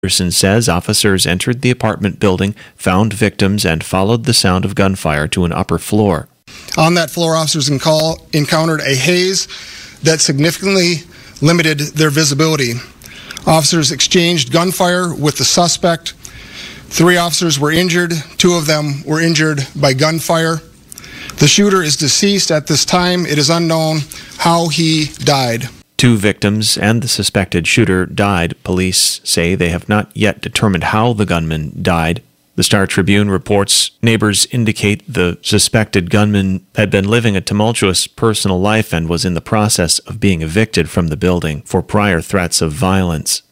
Anderson says officers entered the apartment building, found victims, and followed the sound of gunfire to an upper floor. On that floor, officers encountered a haze that significantly limited their visibility. Officers exchanged gunfire with the suspect. 3 officers were injured. 2 of them were injured by gunfire. The shooter is deceased at this time. It is unknown how he died. 2 victims and the suspected shooter died. Police say they have not yet determined how the gunman died. The Star-Tribune reports neighbors indicate the suspected gunman had been living a tumultuous personal life and was in the process of being evicted from the building for prior threats of violence.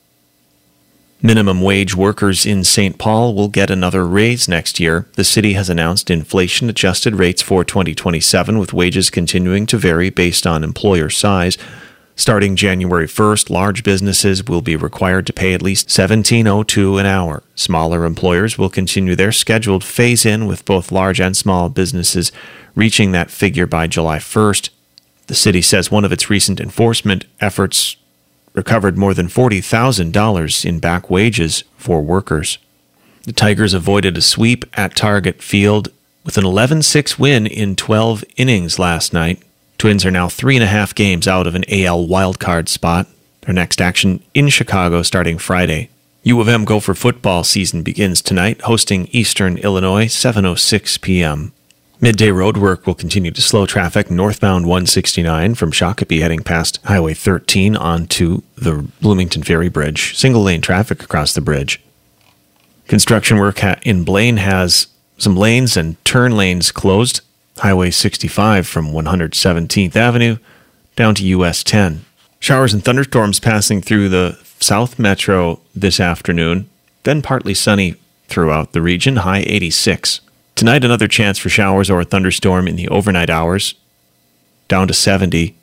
Minimum wage workers in St. Paul will get another raise next year. The city has announced inflation-adjusted rates for 2027, with wages continuing to vary based on employer size. Starting January 1st, large businesses will be required to pay at least $17.02 an hour. Smaller employers will continue their scheduled phase-in, with both large and small businesses reaching that figure by July 1st. The city says one of its recent enforcement efforts recovered more than $40,000 in back wages for workers. The Tigers avoided a sweep at Target Field with an 11-6 win in 12 innings last night. Twins are now 3.5 games out of an AL wildcard spot. Their next action in Chicago starting Friday. U of M Gopher football season begins tonight, hosting Eastern Illinois, 7:06 p.m. Midday road work will continue to slow traffic northbound 169 from Shakopee heading past Highway 13 onto the Bloomington Ferry Bridge. Single-lane traffic across the bridge. Construction work in Blaine has some lanes and turn lanes closed. Highway 65 from 117th Avenue down to US 10. Showers and thunderstorms passing through the South Metro this afternoon, then partly sunny throughout the region, high 86. Tonight, another chance for showers or a thunderstorm in the overnight hours, down to 70.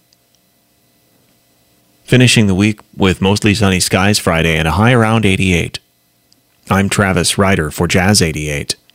Finishing the week with mostly sunny skies Friday and a high around 88. I'm Travis Ryder for Jazz 88.